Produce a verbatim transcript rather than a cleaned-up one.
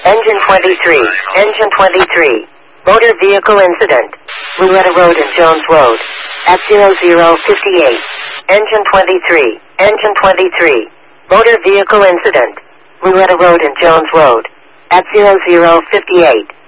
Engine twenty-three. Engine twenty-three. Motor vehicle incident. Louetta Road and Jones Road. At zero zero fifty-eight. Engine twenty-three. Engine twenty-three. Motor vehicle incident. Louetta Road and Jones Road. At zero zero fifty-eight.